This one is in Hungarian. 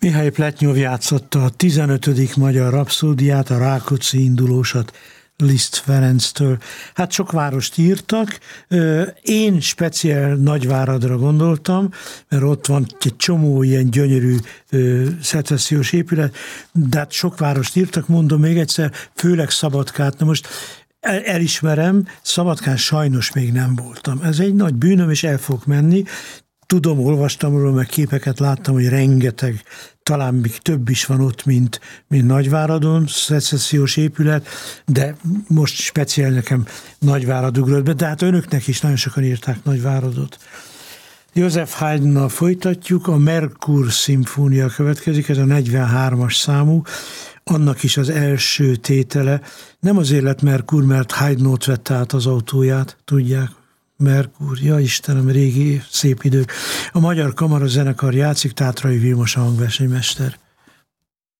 Mihály Pletnyov játszotta a 15. magyar rapszódiát, a Rákóczi indulósat Liszt Ferenctől. Hát sok várost írtak, én speciál Nagyváradra gondoltam, mert ott van egy csomó ilyen gyönyörű szecessziós épület, de hát sok várost írtak, mondom még egyszer, főleg Szabadkát. Na most elismerem, Szabadkán sajnos még nem voltam. Ez egy nagy bűnöm, és el fogok menni. Tudom, olvastam róla, meg képeket láttam, hogy rengeteg, talán még több is van ott, mint Nagyváradon, szecessziós épület, de most speciál nekem Nagyvárad ugrott be, de hát önöknek is nagyon sokan írták Nagyváradot. Joseph Haydnnal folytatjuk, a Merkur szimfónia következik, ez a 43-as számú, annak is az első tétele. Nem azért lett Merkur, mert Haydn ott vette át az autóját, tudják, Merkur, ja Istenem, régi szép idők. A Magyar Kamara Zenekar játszik, Tátrai Vilmos a hangversenymester.